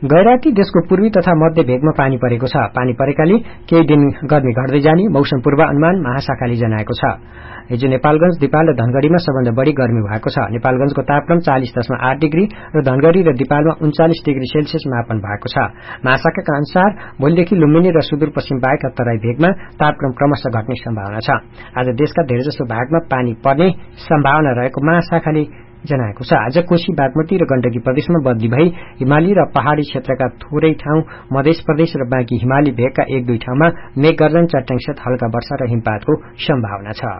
गैराती देशको पूर्वी तथा मध्य भेगमा पानी परेको छ। पानी परेकाले केही दिन गर्मी घट्दै जाने मौसम पूर्वानुमान महाशाखाले जनाएको छ। हिजो नेपालगंज, दिपाल र धनगढ़ीमा सबभन्दा बढ़ी गर्मी भएको छ। नेपालगंजको तापक्रम 40.8 डिग्री र धनगढ़ी र दिपालमा 39 डिग्री सेल्सियस मापन भएको छ। महाशाखाका अनुसार भोलिदेखि लुम्बिनी र सुदूरपश्चिम बाहेक तराई भेगमा तापक्रम क्रमशः घट्ने सम्भावना छ। आज देशका धेरैजसो भागमा पानी पर्ने सम्भावना रहेको महाशाखाले जनाएको छ। आज कोशी, बागमती र गण्डकी प्रदेशमा बदली भई हिमाली र पहाड़ी क्षेत्रका थोरै ठाउँ, मध्य प्रदेश र बाँकी हिमाली भेगका 1-2 ठाउँमा मेघगर्जन, चट्याङसहित हल्का वर्षा र हिमपातको सम्भावना छ।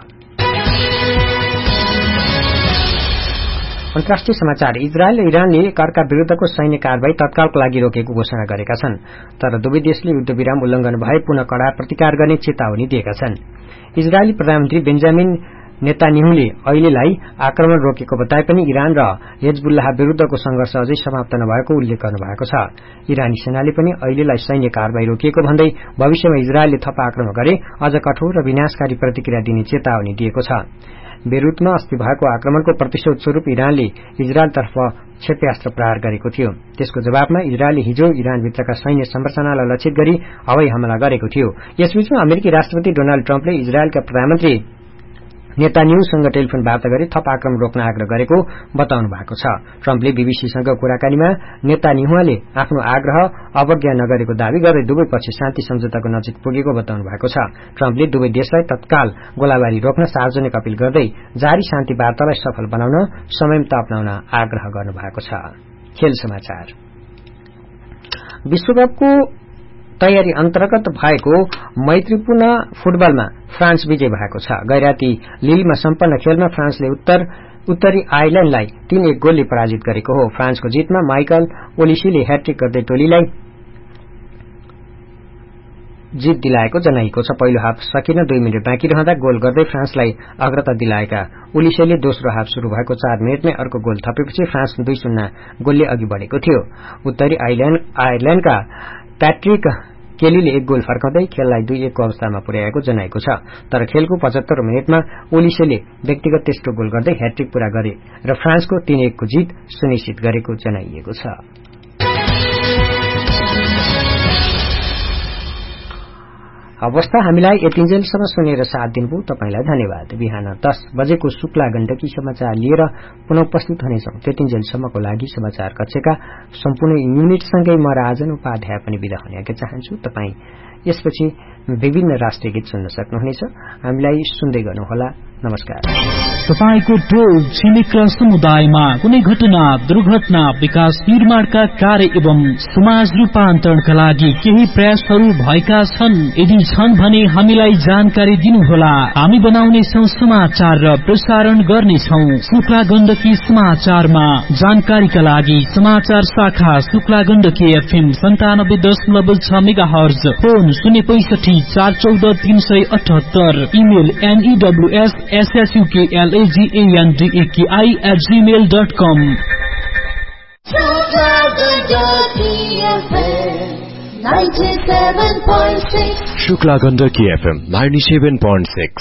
अन्तर्राष्ट्रिय समाचार। इजरायल र इरानले एकअर्का विरूद्धको सैन्य कारवाही तत्कालको लागि रोकेको घोषणा गरेका छन्, तर दुवै देशले युद्धविराम उल्लंघन भए पुनः कड़ा प्रतिकार गर्ने चेतावनी दिएका छन्। इजरायली प्रधानमन्त्री बेन्जामिन नेतान्याहुले अहिलेलाई आक्रमण रोकेको बताए पनि इरान र हिजबुल्लाह विरूद्धको संघर्ष अझै समाप्त नभएको उल्लेख गर्नुभएको छ। इरानी सेनाले पनि अहिलेलाई सैन्य कारवाही रोकिएको भन्दै भविष्यमा इजरायलले थप आक्रमण गरे अझ कठोर र विनाशकारी प्रतिक्रिया दिने चेतावनी दिएको छ। बेरुतमा अस्ति भएको आक्रमणको प्रतिशोध स्वरूप इरानले इजरायलतर्फ क्षेप्यास्त्र प्रहार गरेको थियो। त्यसको जवाबमा इजरायलले हिजो इरानभित्रका सैन्य संरचनालाई लक्षित गरी हवाई हमला गरेको थियो। यसबीचमा अमेरिकी राष्ट्रपति डोनाल्ड ट्रम्पले इजरायलका प्रधानमन्त्री नेतान्याहुसँग टेलिफोन वार्ता गरी थप आक्रमण रोक्न आग्रह गरेको बताउनु भएको छ। ट्रम्पले बीबीसीसँग कुराकानीमा नेतान्याहुले आफ्नो आग्रह अवज्ञा नगरेको दावी गर्दै दुवै पक्ष शान्ति सम्झौताको नजिक पुगेको बताउनु भएको छ। ट्रम्पले दुवै देशलाई तत्काल गोलाबारी रोक्न सार्वजनिक अपील गर्दै जारी शान्ति वार्तालाई सफल बनाउन संयमता अपनाउन आग्रह गर्नु भएको छ। खेल समाचार। विश्वकपको तयारी अन्तर्गत भएको मैत्रीपूर्ण फुटबलमा फ्रान्स विजय भएको छ। गैराती लिलमा सम्पन्न खेलमा फ्रान्सले उत्तरी आयरल्याण्डलाई 3-1 गोलले पराजित गरेको हो। फ्रान्सको जितमा माइकल ओलिसीले ह्याट्रिक गर्दै टोलीलाई जित दिलाएको जनाइएको छ। पहिलो हाफ सकिन 2 मिनेट बाँकी रहँदा गोल गर्दै फ्रान्सलाई अग्रता दिलाएका ओलिसीले दोस्रो हाफ शुरू भएको 4 मिनेटमै अर्को गोल थपेपछि फ्रान्स 2-0 गोलले अघि बढेको थियो। उत्तरी आयरल्याण्डका प्याट्रिक केलीले 1 गोल फर्काउँदै खेललाई 2-1 को अवस्थामा पुर्याएको जनाएको छ। तर खेलको 75 मिनेटमा ओलिसेले व्यक्तिगत तेस्रो गोल गर्दै ह्याट्रिक पूरा गरे र फ्रान्सको 3-1 को जित सुनिश्चित गरेको जनाइएको छ। अवस्था हामीलाई यतिन्जेलसम्म सुनेर साथ दिनुभयो तपाईलाई धन्यवाद। बिहान 10 बजेको शुक्ला गण्डकी समाचार लिएर पुनः उपस्थित हुनेछौं। त्यतिन्जेलसम्मको लागि समाचार कक्षका सम्पूर्ण युनिटसँगै म राजन उपाध्याय पनि बिदा हुन चाहन्छु। तपाई यसपछि विभिन्न राष्ट्रिय गीत सुन्न सक्नुहुनेछ। हामीलाई सुन्दै गर्नुहोला। नमस्कार। तपाईको टोल छिमेक र समुदायमा कुनै घटना, दुर्घटना, विकास निर्माणका कार्य एवं समाज रूपान्तरणका लागि केही प्रयासहरू भएका छन्? यदि छन् भने हामीलाई जानकारी दिनुहोला। हामी बनाउनेछौं समाचार र प्रसारण गर्नेछौं। शुक्ला गण्डकी समाचारमा जानकारीका लागि समाचार शाखा Shukla Gandaki FM 97.6 megahertz, phone 065 414 378, email news@suklagandaki@gmail.com। Shukla Gandaki FM 97.6।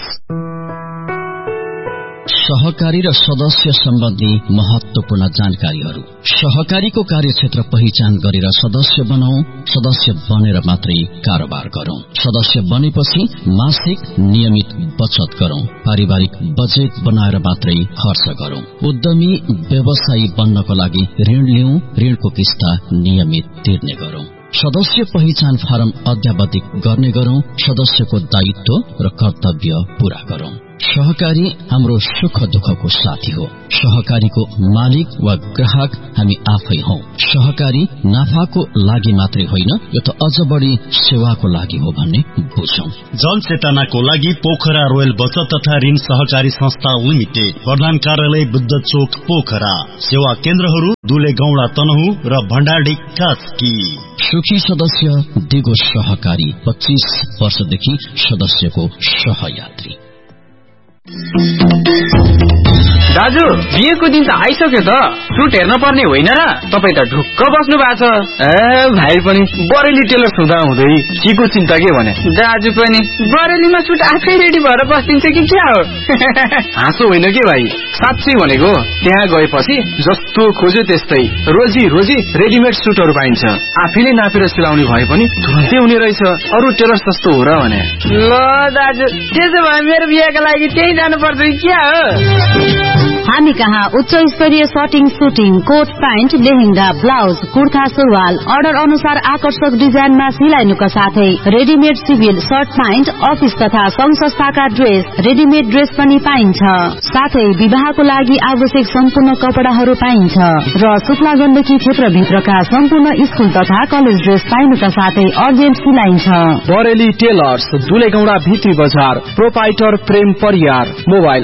सहकारी र सदस्य सम्बन्धी महत्वपूर्ण जानकारीहरू। सहकारीको कार्यक्षेत्र पहिचान गरेर सदस्य बनाऊ। सदस्य बनेर मात्रै कारोबार गरौं। सदस्य बनेपछि मासिक नियमित बचत गरौं। पारिवारिक बजेट बनाएर मात्रै खर्च गरौं। उद्यमी व्यवसायी बन्नको लागि ऋण लिऊ। ऋणको किस्ता नियमित तिर्ने गरौं। सदस्य पहिचान फारम अध्यावधिक गर्ने गरौं। सदस्यको दायित्व र कर्तव्य पूरा गरौं। सहकारी हाम्रो सुख दुःखको साथी हो। सहकारीको मालिक वा ग्राहक हामी आफै हौ। सहकारी नाफाको लागि मात्रै होइन, यो त अझ बढी सेवाको लागि हो भन्ने बुझौं। जनचेतनाको लागि पोखरा रोयल बचत तथा ऋण सहकारी संस्था लिमिटेड, प्रधान कार्यालय बुद्ध चोक पोखरा। सेवा केन्द्रहरू दुले गौडा तनहु र भण्डारडी कास्की। सुखी सदस्य दिगो सहकारी, 25 वर्षदेखि सदस्यको सहयात्री। दाजु बिहेको दिन त आइसक्यो त, सुट हेर्न पर्ने होइन र? तपाईँ त ढुक्क बस्नु भएको छ। भाइ पनि बरेली टेलर हुँदा हुँदै के को चिन्ता के भने? दाजु पनि बरेलीमा सुट आफै रेडी भएर बस्दिन्छ कि क्या हो? हाँसो होइन के भाइ, साँच्चै भनेको। त्यहाँ गएपछि जस्तो खोज्यो त्यस्तै रोजी रोजी रेडिमेड सुटहरू पाइन्छ। आफैले नापेर सिलाउने भए पनि तुरन्तै हुने रहेछ। अरू टेलर जस्तो हो र भने? ल दाजु, त्यसो भए मेरो बिहेको लागि त्यही जानुपर्छ क्या हो? हामी कहाँ उच्च स्तरीय shirting, shooting, coat pant, lehenga, blouse, kurta, सुरुवाल अर्डर अनुसार आकर्षक डिजाइनमा सिलाइनुका साथै readymade civil short pant, office तथा संघ संस्थाका ड्रेस, रेडिमेड ड्रेस पनि पाइन्छ। साथै विवाहको लागि आवश्यक सम्पूर्ण कपडाहरू पाइन्छ र शुक्ला गण्डकी क्षेत्रभित्रका सम्पूर्ण स्कुल तथा कलेज ड्रेस पाइनुका साथै अर्जेन्ट सिलाइन्छ। बरेली टेलर्स, दुलेगौडा भित्री बजार, प्रोपाइटर प्रेम परियार। मोबाइल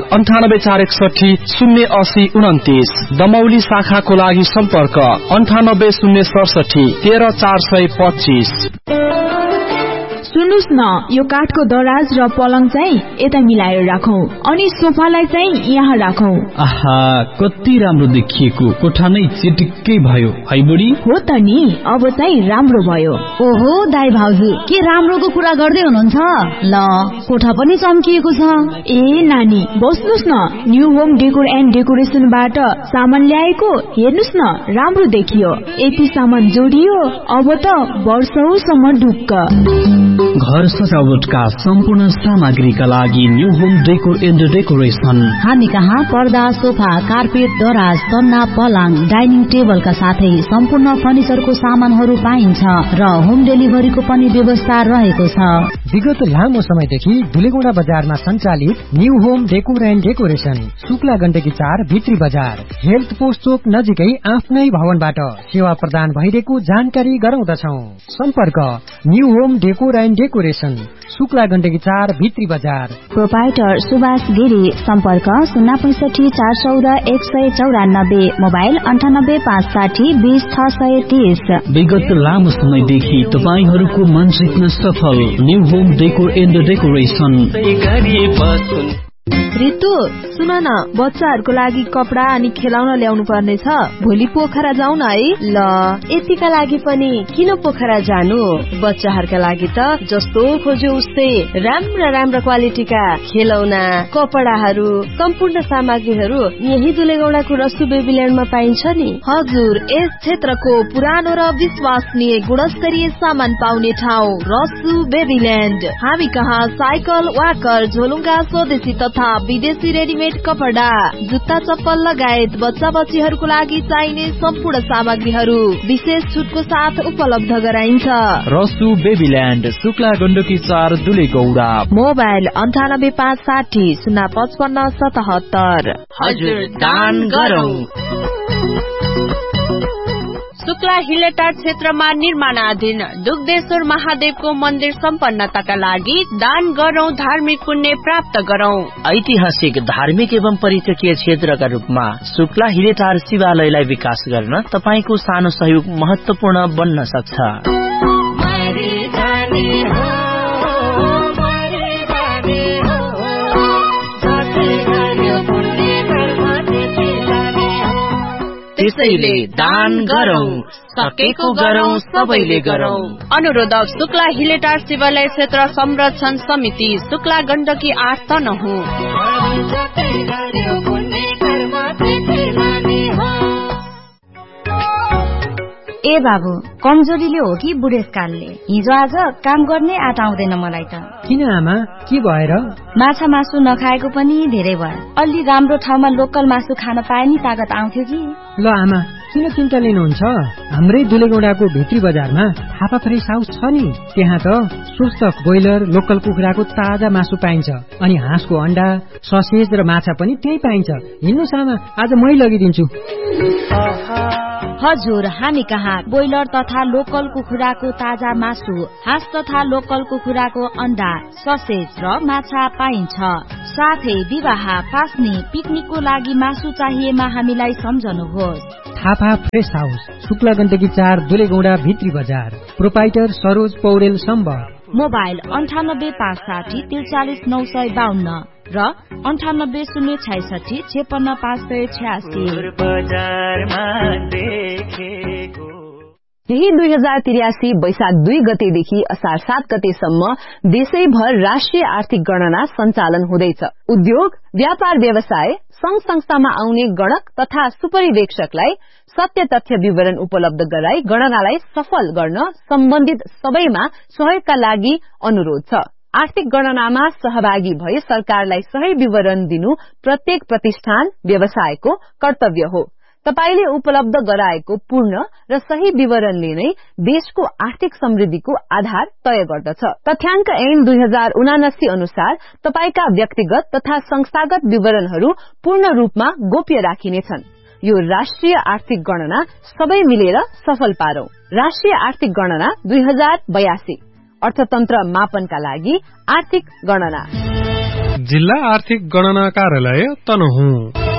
9846 दमौली शाखाको लागि सम्पर्क 9806 13425। सुन्नुस् न, यो काठको दराज र पलङ चाहिँ यता मिलाएर राखौं अनि सोफालाई चाहिँ यहाँ राखौं। आहा, कति राम्रो देखिएको, कोठा नै चिटिक्कै भयो है बुढी? हो त नि, अब चाहिँ राम्रो भयो। ओहो दाइ भाउजू, के राम्रोको कुरा गर्दै हुनुहुन्छ? ल, कोठा पनि चम्किएको छ। ए नानी, बस्नुस् न, न्यू होम डेकोर एन्ड डेकोरेसनबाट सामान ल्याएको, हेर्नुस् न, राम्रो देखियो। यति सामान जोडियो, अब त वर्षौसम्म ढुक्क। घर सजावटका सम्पूर्ण सामग्रीका लागि new home decor and decoration. हामी कहाँ पर्दा, सोफा, कार्पेट, दराज, तन्ना, पलङ, डाइनिङ टेबलका साथै सम्पूर्ण फर्निचरको सामानहरू पाइन्छ र होम डेलिभरीको पनि व्यवस्था रहेको छ। विगत लामो समयदेखि दुलेगौडा बजारमा सञ्चालित new home decor and decoration, Shukla Gandaki 4 भित्री बजार, हेल्थ पोस्ट चोक नजिकै आफ्नै भवनबाट सेवा प्रदान भइरहेको जानकारी गराउँदछौ। सम्पर्क new home decor and decoration, Shukla Gandaki 4 भित्री बजार। प्रोपाइटर सुभाष गिरी, सम्पर्क 065 414 194, मोबाइल 98 560 20 630। विगत लामो समयदेखि तपाईहरूको मन जित्न सफल new home decor and decoration. Ritu सुन न, बच्चाहरूको लागि कपडा अनि खेलाउन ल्याउनु पर्ने छ। भोलि पोखरा जाऊ न है। ल, यतिका लागि पनि किन पोखरा जानु? बच्चाहरूका लागि त जस्तो खोज्यो उस्तै राम्रा राम्रा क्वालिटीका खेलौना, कपडाहरू, सम्पूर्ण सामग्रीहरू यही दुलेगौडाको रसु बेबील्यान्डमा पाइन्छ नि। हजुर, यस क्षेत्रको पुरानो र विश्वसनीय गुणस्तरीय सामान पाउने ठाउँ रसु बेबील्यान्ड। हामी कहाँ साइकल, वाकर, झोलुङ्गा, स्वदेशी तथा विदेशी रेडिमेड कपडा, जुत्ता, चप्पल लगायत बच्चा बच्चीहरूको लागि चाहिने सम्पूर्ण सामग्रीहरू विशेष छुटको साथ उपलब्ध गराइन्छ। रसु बेबील्यान्ड, शुक्ला गण्डकी 4 दुलेगौडा। मोबाइल 98 560 055 77। हजुर, दान गरौँ। शुक्ला हिलेटार क्षेत्रमा निर्माणाधीन दुग्धेश्वर महादेवको मन्दिर सम्पन्नताका लागि दान गरौं, धार्मिक पुण्य प्राप्त गरौं। ऐतिहासिक, धार्मिक एवं पर्यटकीय क्षेत्रका रूपमा शुक्ला हिलेटार शिवालयलाई विकास गर्न तपाईको सानो सहयोग महत्वपूर्ण बन्न सक्छ। त्यसैले दान गरौं, सकेको गरौं, सबैले गरौं। अनुरोधक शुक्ला हिलेटार शिवालय क्षेत्र संरक्षण समिति, शुक्ला गण्डकी 8 तनहुँ। ए बाबु, कमजोरीले हो कि बुढेसकालले? हिजो आज काम गर्ने आँट आउँदैन मलाई त। किन आमा, के भएर? माछा मासु नखाएको पनि धेरै भयो। अलि राम्रो ठाउँमा लोकल मासु खान पाए नि तागत आउँथ्यो कि। ल आमा, किन चिन्ता लिनुहुन्छ? हाम्रै दुलेगौडाको भित्री बजारमा थापा फ्रेस हाउस छ नि। त्यहाँ त स्वस्थ ब्रोइलर, लोकल कुखुराको ताजा मासु पाइन्छ अनि हाँसको अण्डा, ससेज र माछा पनि त्यही पाइन्छ। हिँड्नुस् आमा, आज मै लगिदिन्छु। हजुर, हामी कहाँ ब्रोइलर तथा लोकल कुखुराको ताजा मासु, हाँस तथा लोकल कुखुराको अण्डा, ससेज र माछा पाइन्छ। साथै विवाह, फास्ने, पिकनिकको लागि मासु चाहिएमा हामीलाई सम्झनुहोस्। थापा फ्रेस हाउस, शुक्ला गण्डकी 4 दुलेगौडा भित्री बजार। प्रोपाइटर सरोज पौडेल सम्बर। मोबाइल 98 560 43 952। र 9806655686। यही 2083 वैशाख 2 गतेदेखि असार 7 गतेसम्म देशैभर राष्ट्रिय आर्थिक गणना सञ्चालन हुँदैछ। उद्योग, व्यापार व्यवसाय, संघ संस्थामा आउने गणक तथा सुपरिवेक्षकलाई सत्य तथ्य विवरण उपलब्ध गराई गणनालाई सफल गर्न सम्बन्धित सबैमा सहयोगका लागि अनुरोध छ। आर्थिक गणनामा सहभागी भई सरकारलाई सही विवरण दिनु प्रत्येक प्रतिष्ठान व्यवसायको कर्तव्य हो। तपाईले उपलब्ध गराएको पूर्ण र सही विवरणले नै देशको आर्थिक समृद्धिको आधार तय गर्दछ। तथ्याङ्क ऐन 2079 अनुसार तपाईका व्यक्तिगत तथा संस्थागत विवरणहरू पूर्ण रूपमा गोप्य राखिनेछन्। यो राष्ट्रिय आर्थिक गणना सबै मिलेर सफल पारौं। राष्ट्रिय आर्थिक गणना 2082 अर्थतन्त्र मापनका लागि आर्थिक गणना। जिल्ला आर्थिक गणना कार्यालय तनहुँ।